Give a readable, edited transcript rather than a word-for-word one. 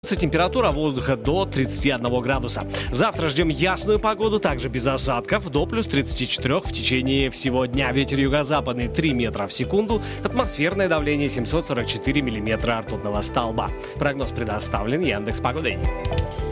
Температура воздуха до 31 градуса. Завтра ждем ясную погоду, также без осадков, до плюс 34 в течение всего дня. Ветер юго-западный 3 метра в секунду, атмосферное давление 744 миллиметра ртутного столба. Прогноз предоставлен Яндекс.Погодой.